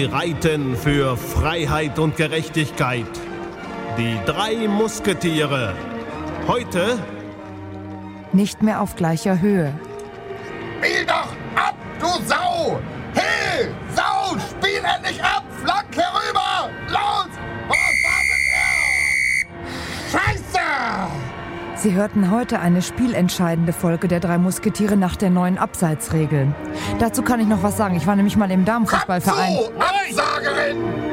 Sie reiten für Freiheit und Gerechtigkeit. Die 3 Musketiere. Heute nicht mehr auf gleicher Höhe. Spiel doch ab, du Sau! Hey, Sau, spiel endlich ab! Flank herüber! Los! Was wartet er? Scheiße! Sie hörten heute eine spielentscheidende Folge der 3 Musketiere nach der neuen Abseitsregel. Dazu kann ich noch was sagen. Ich war nämlich mal im Damenfußballverein. Absagerin!